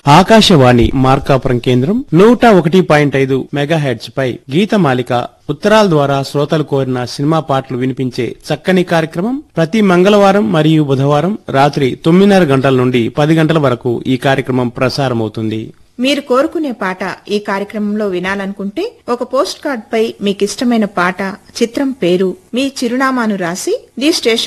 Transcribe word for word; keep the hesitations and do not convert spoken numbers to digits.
ఆకాశవాణి మార్కాపురం కేంద్రం నూట ఒకటి పాయింట్ ఐదు మెగాహెర్ట్జ్ పై గీతమాలిక ఉత్తరాల ద్వారా శ్రోతలు కోరిన సినిమా పాటలు వినిపించే చక్కని కార్యక్రమం ప్రతి మంగళవారం మరియు బుధవారం రాత్రి తొమ్మిదిన్నర గంటల నుండి పది గంటల వరకు ఈ కార్యక్రమం ప్రసారమవుతుంది. మీరు కోరుకునే పాట ఈ కార్యక్రమంలో వినాలనుకుంటే ఒక పోస్ట్ కార్డ్ పై మీకిష్టమైన పాట, చిత్రం పేరు, మీ చిరునామాను రాసి ది స్టేషన్